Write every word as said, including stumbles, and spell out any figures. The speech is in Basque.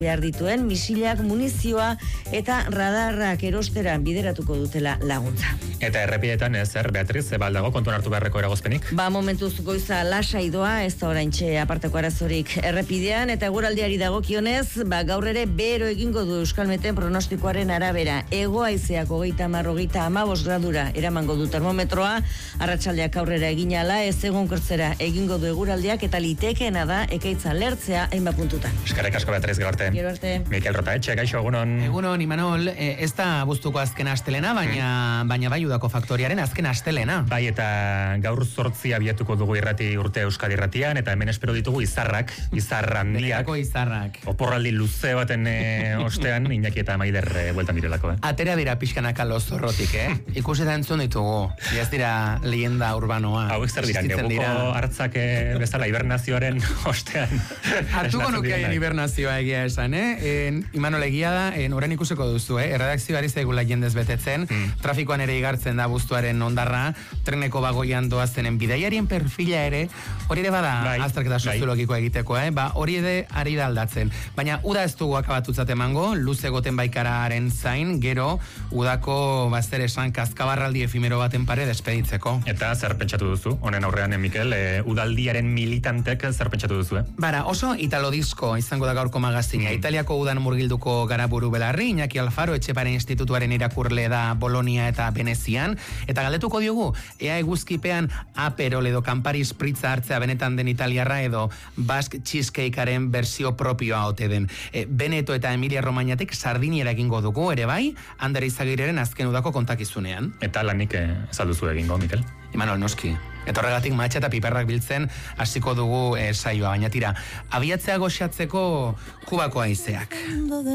behar dituen misilak, munizioa eta radarrak erostera bideratuko dutela laguntza. Eta errepidetan ezer, Beatriz, baldago kontuan hartu beharreko eragozpenik? Ba, momentuz goiza lasai doa, ez da oraintxe aparteko arazorik errepidean, eta eguraldiari dagokionez, ba, gaur ere bero egingo du Euskalmeten pronostikoaren arabera. Hegohaizeak hogeita hamar, hogeita hamabost gradura eramango du termometroa, arratsaldeak aurrera egin ala, ez egonkortzera egingo du eguraldiak, eta litekeena da ekaitza lertzea hainbat puntutan. Eskerrik asko, Beatriz, gero arte. Gero arte. Mikel Rotaetxe, gaixo, egunon. Egunon, Imanol, e, ez da abuztuko azken astelena, baina, mm. baina bai Udako Faktoriaren azken astelena. Bai, eta gaur zortzi abiatuko dugu irrati urte Euskadi irratian, eta hemen espero ditugu izarrak, izar handiak. Denetako izarrak. Oporraldi luze baten e, ostean, Iñaki eta Maider e, bueltan direlako. Eh? Atera dira pixkanaka lozorrotik, eh? Ikusi da entzun ditugu, ez dira leyenda urbanoa. Hau zer dira, neguko hartzak e, bezala hibernazioaren ostean. Hartuko nukeaien hibernazioa egia esan, eh? En, Imanol egia da, en, orain ikusiko duzu, eh? Erredakzioari zaigula jendez betetzen, mm. trafikoan ere igartzen da buztuaren ondarra, treneko bagoian doazenen bidaiarien perfila ere, hori ere bada bai, azterketa soziologikoa egiteko, eh? Ba, hori ere ari da aldatzen. Baina, uda ez dugu akabatutzat emango, luze goten baikararen zain, gero, udako bazter esan kazkabarraldi efimero baten pare despeditzeko. Eta zer pentsatu duzu, honen aurrean, eh, Mikel, e, udaldiaren militantek zer pentsatu duzu, eh? Bara, oso italodizko izango da gaurko magazina. Mm. Italiako udan murgilduko garaburu belarri, Iñaki Alfaro Etxepare Institutuaren irakurle da Bolonia eta Venezian, eta galdetuko diogu, ea eguzkipean Aperol edo Campari Spritza hartzea benetan den italiarra edo Basque Cheesecakearen bersio propioa ote den. E, Beneto eta Emilia Romañatik Sardiniera egingo dugu, ere bai, Ander Izagirreren azken udako kontakizunean. Eta lanik e, salduzu egingo, Mikel? Imanol, noski. Eta horregatik matxa eta piperrak biltzen hasiko dugu e, saioa, baina tira, abiatzea goxatzeko Kubako haizeak.